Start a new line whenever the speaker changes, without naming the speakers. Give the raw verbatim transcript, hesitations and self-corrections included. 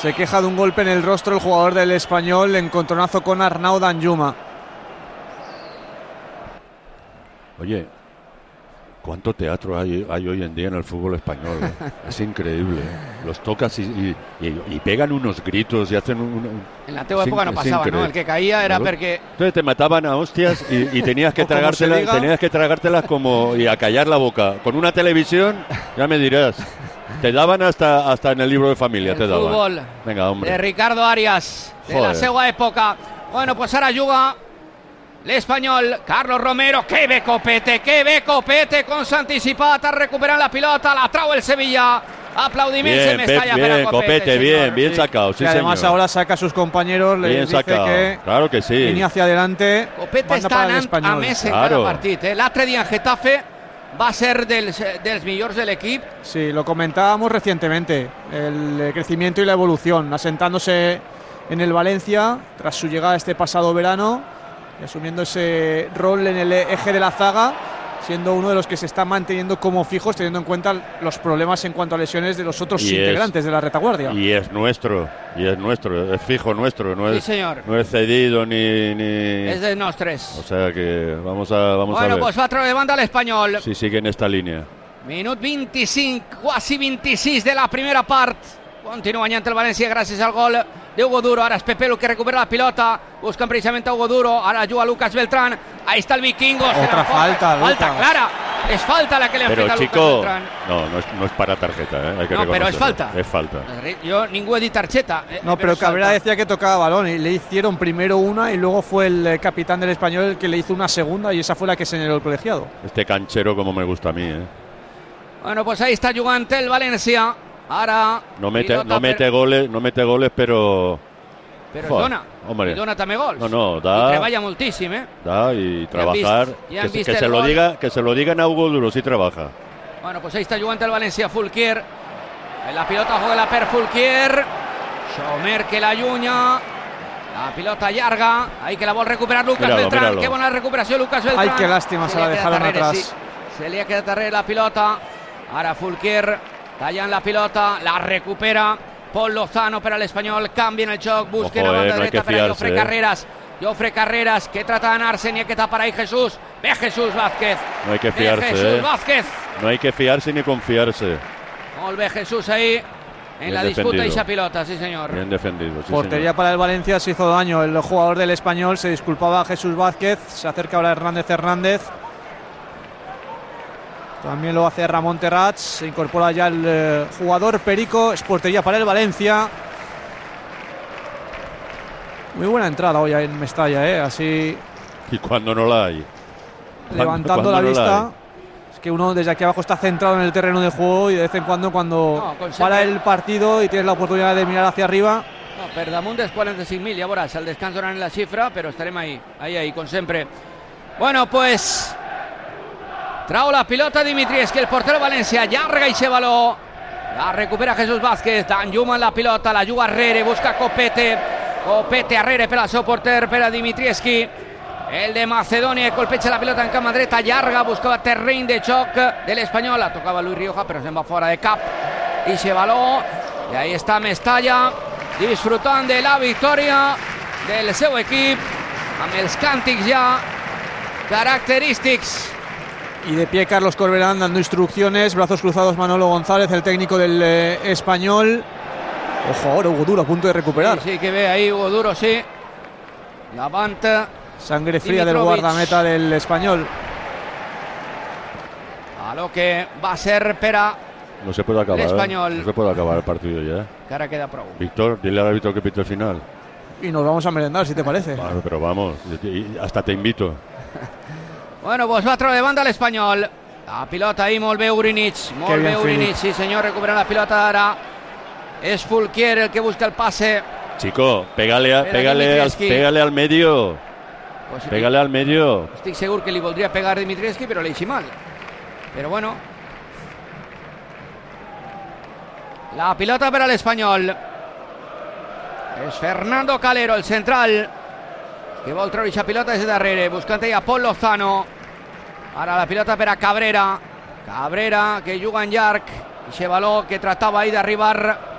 Se queja de un golpe en el rostro el jugador del Español, encontronazo con Arnau Danjuma.
Oye, ¿cuánto teatro hay, hay hoy en día en el fútbol español? ¿eh? Es increíble. ¿eh? Los tocas y, y, y, y pegan unos gritos y hacen un... un
en la antigua época no pasaba, ¿no? El que caía era porque...
Entonces te mataban a hostias y, y tenías que tragártelas, tenías que tragártelas como y a callar la boca. Con una televisión, ya me dirás. Te daban hasta, hasta en el libro de familia,
el
te daban.
Fútbol
Venga, hombre.
de Ricardo Arias, de Joder. la segunda época. Bueno, pues ahora juga el español Carlos Romero. Que ve Copete, que ve Copete con su anticipata, recuperan la pelota, la trau el Sevilla. Aplaudimiento en Mestalla.
Bien, Copete, Copete bien, bien
sí.
sacado. Sí,
y además
señor.
ahora saca a sus compañeros, le dice
sacado.
que
claro que sí.
línea hacia adelante.
Copete està anant a més en
claro.
cada partit. Eh? L'altre dia en Getafe va ser dels, dels millors de l'equip.
Sí, lo comentábamos recientemente, el crecimiento y la evolución, asentándose en el Valencia tras su llegada este pasado verano y asumiendo ese rol en el eje de la zaga, siendo uno de los que se está manteniendo como fijos, teniendo en cuenta los problemas en cuanto a lesiones de los otros
y
integrantes
es,
de la retaguardia.
Y es nuestro, y es nuestro, es fijo nuestro, no
sí,
es,
señor.
No es cedido ni, ni...
Es de nostres.
O sea que vamos a, vamos
bueno,
a ver.
Pues va a treure de banda l'Espanyol.
Si sigue en esta línea.
Minut vint-i-cinc, quasi vint-i-sis de la primera part. Continua guanyant el València gràcies al gol de Hugo Duro. Ara és Pepe el que recupera la pilota. Buscan precisamente a Hugo Duro. Ara juga Lucas Beltrán. Ahí está el Vikingo.
Otra falta,
falta clara. Es falta la que le han
pero
fet a
chico,
Lucas Beltrán.
No, no es, no es para tarjeta, ¿eh? Hay que
no, pero es falta.
Es falta.
Yo ningú he dit tarjeta. Eh,
no, pero, pero Cabrera decía que tocaba balón y le hicieron primero una y luego fue el capitán del Español el que le hizo una segunda y esa fue la que señaló el colegiado.
Este canchero como me gusta a mí, ¿eh?
Bueno, pues ahí está jugant el València. Ara
no mete, no mete per... goles, no mete goles, pero
però Joder, dona,
hombre.
I dona també gols.
No, no, da.
I treballa moltíssim, eh?
Da y trabajar,
ja vist, ja
que, que se lo diga, que se lo digan a Hugo Duro, sí trabaja.
Bueno, pues ahí está jugant el València, Fulquier. En la pilota juega per Fulquier. Xomer que l'allunya. La pilota llarga, ahí que la vol recuperar Lucas
míralo,
Beltrán.
míralo.
Qué buena recuperación Lucas Beltrán.
Ay, qué lástima, se, se la dejaron darrere, atrás. Sí.
Se li ha quedat darrere la pilota. Ara Fulquier tallant la pilota, la recupera Pol Lozano per a l'Espanyol, canvia en el joc, busca
Ojo,
la banda
eh, no
dreta per a Jofre
eh.
Carreras. Jofre Carreras que trata de d'anar-se'n i aquest tapar ahí Jesús. Ve Jesús Vázquez.
No hay que fiarse,
Ve Jesús
eh.
Vázquez.
No hay que fiarse ni confiarse.
Molt bé Jesús ahí en
Bien
la
defendido.
disputa y esa pilota, sí señor.
Bien defendido, sí,
portería
señor.
para el Valencia, se hizo daño el jugador del Español, se disculpaba a Jesús Vázquez, se acerca ahora Hernández Hernández. También lo hace Ramón Terrats, se incorpora ya el eh, jugador Perico, es portería para el Valencia. Muy buena entrada hoy en Mestalla, ¿eh? Así.
Y cuando no la hay.
Levantando
cuando
la
no
vista.
La
es que uno desde aquí abajo está centrado en el terreno de juego y de vez en cuando cuando
no,
para el partido y tienes la oportunidad de mirar hacia arriba.
No, per damunt dels quaranta-cinc mil, ja veuràs, el descans donaran la xifra, però estarem ahí, ahí, ahí, con sempre. Bueno, pues... Trau la pilota Dimitrievski, el portero València, llarga i baló. La recupera Jesús Vázquez, Danjuma en la pilota, la juga Arrere, busca Copete. Copete Arrere per al seu porter, per a Dimitrievski. El de Macedònia colpeja la pilota en cama dreta, llarga, buscava terreny de xoc de l'Espanyol. La tocava Luis Rioja, però se'n va fora de cap. I baló, i ahí està Mestalla, disfrutant de la victòria del seu equip, amb els càntics ja característics.
Y de pie Carlos Corberán dando instrucciones, brazos cruzados Manolo González, el técnico del eh, Español. Ojo ahora Hugo Duro a punto de recuperar.
Sí, sí que ve ahí Hugo Duro, sí. Levanta.
Sangre fría del guardameta del Español.
A lo que va a ser Pera.
No se puede acabar.
El Español.
¿eh? No se puede acabar el partido ya.
Que ahora queda prou.
Víctor, dile al árbitro que pite el final.
Y nos vamos a merendar, si te parece.
Bueno, pero vamos, hasta te invito.
Bueno, pues va a treure de banda l'Espanyol. La pilota ahí, molt bé Urinic. Molt bé Urinic, sí senyor, recupera la pilota ara. Es Fulquier el que busca el pase.
Chico, pégale, a, pégale, al, pégale al medio. Pues pégale al medio.
Estic segur que li voldria pegar Dimitrievski, però l'eixi mal. Però bueno. La pilota per a l'Espanyol. És Fernando Calero, el central, que vol treure aquesta pilota des de darrere, buscant a Pol Lozano. Ara la pilota per a Cabrera. Cabrera, que juga en llarg. Ixe baló que tratava ahí d'arribar